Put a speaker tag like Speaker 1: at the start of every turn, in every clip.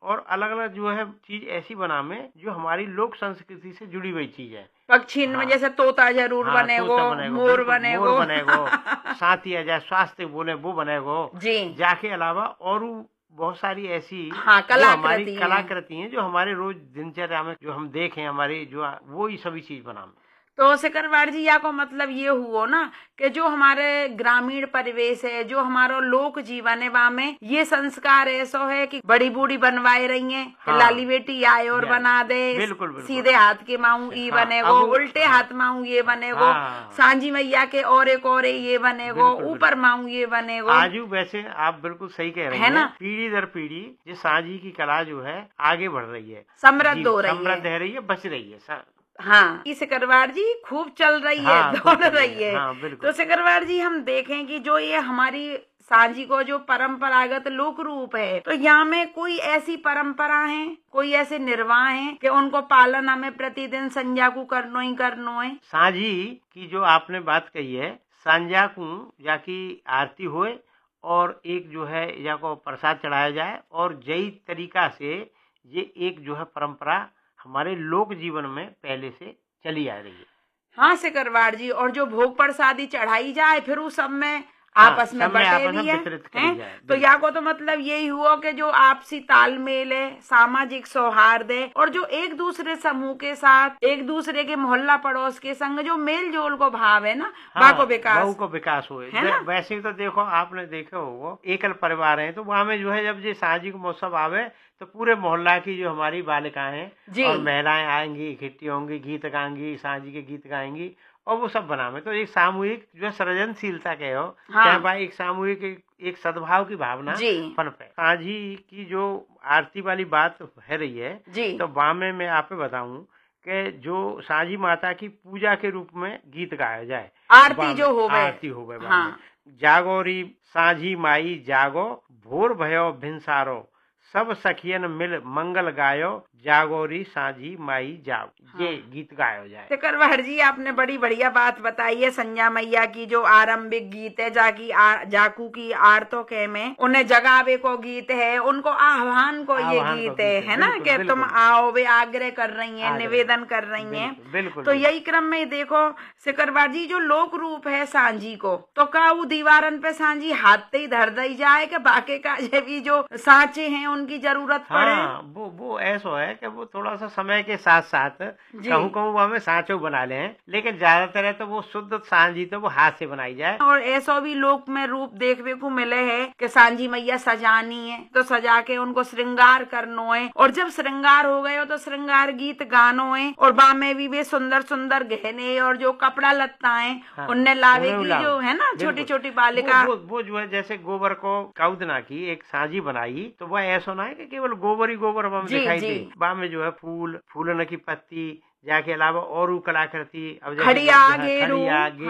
Speaker 1: और अलग अलग जो है चीज ऐसी बनावे जो हमारी लोक संस्कृति से जुड़ी हुई चीज है।
Speaker 2: पक्षी में जैसे तोता जरूर बनेगो, मोर बनेगो
Speaker 1: साथ ही अजय स्वास्थ्य बोले वो बनेगो
Speaker 2: जी।
Speaker 1: जाके अलावा और बहुत सारी ऐसी
Speaker 2: हमारी
Speaker 1: कलाकृति हैं जो हमारे रोज दिनचर्या में जो हम देखें हमारी जो वो ही सभी चीज बनावे।
Speaker 2: तो सिकरवार जी या को मतलब ये हुआ ना कि जो हमारे ग्रामीण परिवेश है, जो हमारा लोक जीवन है, वहाँ में ये संस्कार ऐसा है कि बड़ी बूढ़ी बनवाए रही है कि लाली बेटी आए और बना दे।
Speaker 1: बिल्कुल, बिल्कुल।
Speaker 2: सीधे हाथ के माऊ ये बनेगो, उल्टे हाथ माऊ ये बनेगो, सांझी मैया के और ये बनेगो, ऊपर माऊ ये बनेगो।
Speaker 1: आजू वैसे आप बिल्कुल सही कह रहे हैं ना, पीढ़ी दर पीढ़ी ये सांझी की कला जो है आगे बढ़ रही है,
Speaker 2: समृद्ध हो रही है,
Speaker 1: बच रही है।
Speaker 2: हाँ, सिकरवार जी खूब चल रही है, दौड़ रही है। तो सिकरवार जी हम देखें कि जो ये हमारी सांझी को जो परंपरागत लोक रूप है, तो यहाँ में कोई ऐसी परंपरा है, कोई ऐसे निर्वाह है कि उनको पालन हमें प्रतिदिन संध्या को करनो है।
Speaker 1: सांझी की जो आपने बात कही है, संध्या को जाकी आरती होए और एक जो है या को प्रसाद चढ़ाया जाए और जई तरीका से ये एक जो है परंपरा हमारे लोक जीवन में पहले से चली आ रही है।
Speaker 2: हाँ सिकरवार जी, और जो भोग प्रसादी चढ़ाई जाए फिर उस सब में आपस में बटे भी है। तो या को तो मतलब यही हुआ कि जो आपसी तालमेल है, सामाजिक सौहार्द है और जो एक दूसरे समूह के साथ एक दूसरे के मोहल्ला पड़ोस के संग जो मेल जोल को भाव है ना, को विकास हुए है ना।
Speaker 1: वैसे तो देखो आपने देखा होगा एकल परिवार है तो वहाँ में जो है जब ये सांझी को महोत्सव आवे तो पूरे मोहल्ला की जो हमारी बालिकाएं और महिलाएं आएंगी, इकट्ठी होंगी, गीत गाएंगी, सांझी के गीत गाएंगी और वो सब बनावे। तो एक सामूहिक जो सृजनशीलता के हो चाहे भाई एक सामूहिक एक सद्भाव की भावना पनपे। सांझी की जो आरती वाली बात है रही है तो बामे में आप बताऊं कि जो सांझी माता की पूजा के रूप में गीत गाया जाए,
Speaker 2: आरती जो हो
Speaker 1: गए जागोरी सांझी माई जागो, भोर भयो भिनसारो, सब सखियन मिल मंगल गायो, जागोरी सांझी माई जागो। ये गीत गायो जाए।
Speaker 2: सिकरवार जी आपने बड़ी बढ़िया बात बताई है। संध्या मैया की जो आरंभिक गीत है जाकू की आरतों के में उन्हें जगावे को गीत है, उनको आह्वान को ये गीत है ना कि तुम आओ, वे आग्रह कर रही है, निवेदन कर रही है। तो यही क्रम में देखो सिकरवार जी जो लोक रूप है सांझी को, तो का वो दीवारन पे सांझी हाथ ही धर दी जाए कि बाकी का भी जो सांचे हैं उनकी जरूरत पड़े।
Speaker 1: वो ऐसा है कि वो थोड़ा सा समय के साथ साथ कहूँ वो हमें सांचो बना ले, लेकिन ज्यादातर है तो वो शुद्ध सांझी तो वो हाथ से बनाई जाए।
Speaker 2: और ऐसा भी लोक में रूप देखने को मिले है कि सांझी मैया सजानी है तो सजा के उनको श्रृंगार करनो है, और जब श्रृंगार हो गए हो तो श्रृंगार गीत गानो है, और बामे भी वे सुंदर सुंदर गहने और जो कपड़ा लत्ता है उनने लावे की जो है ना छोटी छोटी बालिका
Speaker 1: वो जो है जैसे गोबर को कौदना की एक सांझी बनाई तो वह ऐसा ना है कि केवल गोबर ही गोबर हमें दिखाई दे, में जो है फूलन की पत्ती जाके अलावा और कलाकृति
Speaker 2: खड़िया गेरू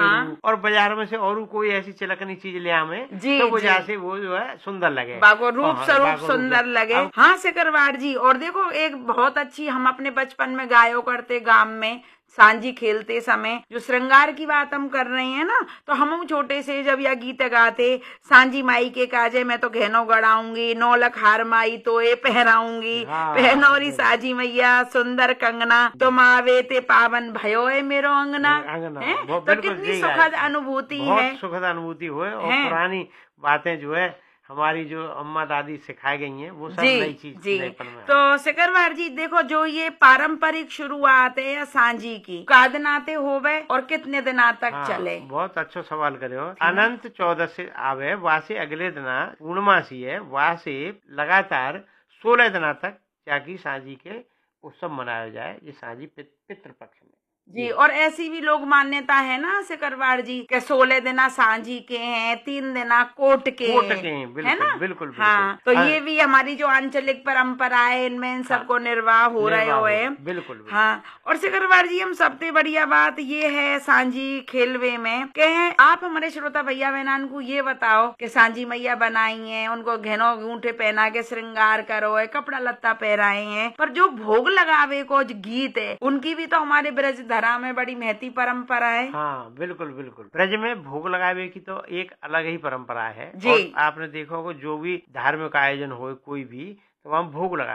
Speaker 1: और बाजार में से और कोई ऐसी चिलकनी चीज ले आवे तो वजह से वो जो है सुंदर लगे,
Speaker 2: रूप स्वरूप सुंदर लगे। हाँ सिकरवार जी, और देखो एक बहुत अच्छी हम अपने बचपन में गायो करते गांव में सांझी खेलते समय जो श्रृंगार की बात हम कर रहे हैं ना, तो हम छोटे से जब यह गीत गाते सांझी माई के काजे मैं तो गहनो गड़ाऊंगी, नौलख हार माई तो ये पहराऊंगी, पहनौरी साझी मैया सुंदर कंगना, तुम आवे ते पावन भयो है मेरो अंगना। तो कितनी सुखद अनुभूति है,
Speaker 1: सुखद अनुभूति हुए और पुरानी बातें जो है हमारी जो अम्मा दादी सिखाई गई हैं वो सब नई चीज।
Speaker 2: तो सिकरवार जी देखो जो ये पारंपरिक शुरुआत है या सांझी की कादनाते होवे और कितने दिन तक चले।
Speaker 1: बहुत अच्छा सवाल करे हो। अनंत 14 से आवे वहाँ से अगले दिना पूर्णमासी है, वहाँ से लगातार 16 दिना तक जाकी सांझी के उत्सव मनाया जाए, ये सांझी पितृपक्ष में
Speaker 2: जी। और ऐसी भी लोग मान्यता है ना सिकरवार जी के 16 दिना सांझी के हैं, 3 दिना कोट के
Speaker 1: है ना। बिल्कुल
Speaker 2: हाँ, तो ये भी हमारी जो आंचलिक परंपरा है इनमें इन सबको निर्वाह हो रहे हो।
Speaker 1: बिल्कुल
Speaker 2: हाँ, और सिकरवार जी हम सबसे बढ़िया बात ये है सांझी खेलवे में के आप हमारे श्रोता भैया बहनान को ये बताओ कि सांझी मैया बनाई है, उनको घनों गूंठे पहना के श्रृंगार करो है, कपड़ा लत्ता पहराए हैं, पर जो भोग लगावे को गीत है उनकी भी तो हमारे ब्रज धरा में बड़ी महती परंपरा है।
Speaker 1: हाँ बिल्कुल बिल्कुल, ब्रज में भोग लगावे की तो एक अलग ही परंपरा है जी। और आपने देखा होगा जो भी धार्मिक आयोजन हो कोई भी तो वहाँ भोग लगा